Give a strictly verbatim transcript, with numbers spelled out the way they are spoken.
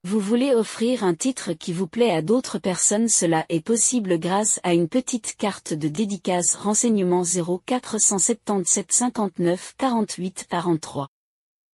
Vous voulez offrir un titre qui vous plaît à d'autres personnes, cela est possible grâce à une petite carte de dédicace. Renseignements zéro quatre sept sept cinquante-neuf quarante-huit quarante-trois.